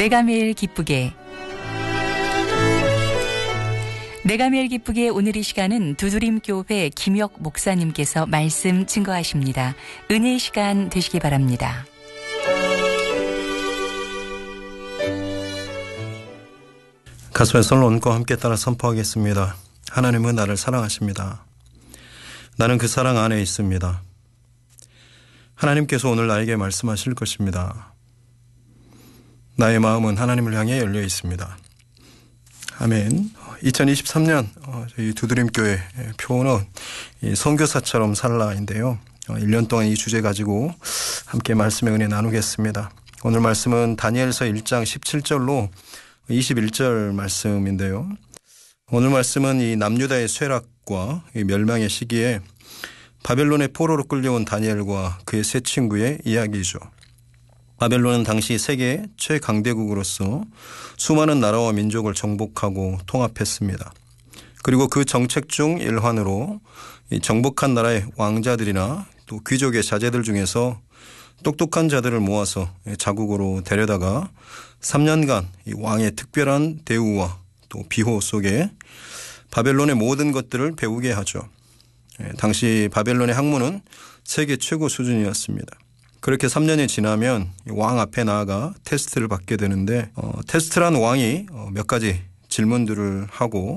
내가 매일 기쁘게 오늘 이 시간은 두드림교회 김혁 목사님께서 말씀 증거하십니다. 은혜의 시간 되시기 바랍니다. 가수의 솔론과 함께 따라 선포하겠습니다. 하나님은 나를 사랑하십니다. 나는 그 사랑 안에 있습니다. 하나님께서 오늘 나에게 말씀하실 것입니다. 나의 마음은 하나님을 향해 열려 있습니다. 아멘. 2023년 저희 두드림교회 표어는 선교사처럼 살라인데요. 1년 동안 이 주제 가지고 함께 말씀의 은혜 나누겠습니다. 오늘 말씀은 다니엘서 1장 17절로 21절 말씀인데요. 오늘 말씀은 이 남유다의 쇠락과 이 멸망의 시기에 바벨론의 포로로 끌려온 다니엘과 그의 세 친구의 이야기죠. 바벨론은 당시 세계 최강대국으로서 수많은 나라와 민족을 정복하고 통합했습니다. 그리고 그 정책 중 일환으로 이 정복한 나라의 왕자들이나 또 귀족의 자제들 중에서 똑똑한 자들을 모아서 자국으로 데려다가 3년간 이 왕의 특별한 대우와 또 비호 속에 바벨론의 모든 것들을 배우게 하죠. 당시 바벨론의 학문은 세계 최고 수준이었습니다. 그렇게 3년이 지나면 왕 앞에 나아가 테스트를 받게 되는데 테스트란 왕이 몇 가지 질문들을 하고